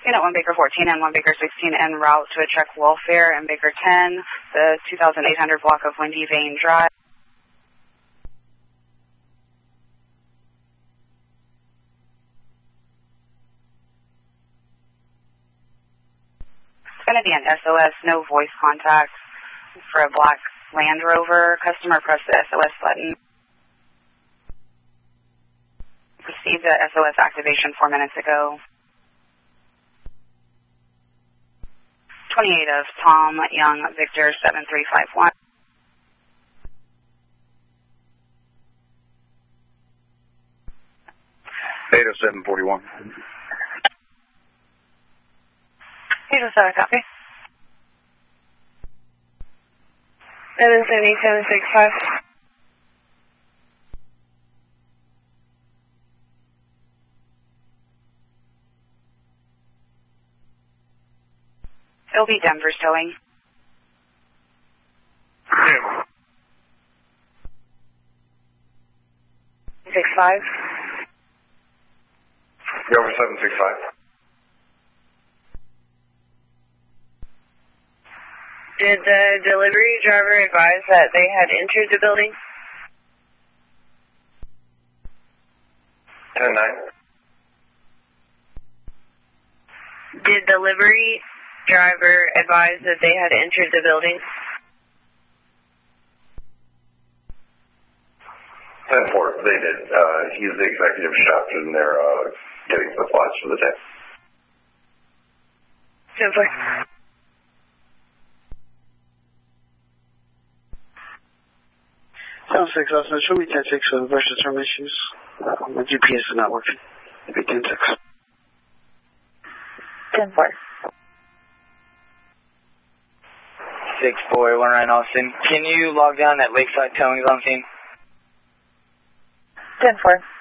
Unit 1 Baker 14 and 1 Baker 16 en route to a check welfare and Baker 10, the 2800 block of Windy Vane Drive. It's going to be an SOS, no voice contact for a black Land Rover. Customer press the SOS button. Received the SOS activation 4 minutes ago. 28 of Tom Young Victor 7351. Beta 741. 807, copy. 770-765. It'll be Denver's towing. Yeah. 65. Over 765. Did the delivery driver advise that they had entered the building? 10-9. Did delivery driver advise that they had entered the building? 10-4. They did. He's the executive chef and they're getting supplies for the day. 10-4. Sound 6, Austin. Show me 10-6 versus term issues. The GPS is not working. Maybe 10-6. 10-4. 641 Austin. Can you log down that Lakeside Towing's on scene? 10-4.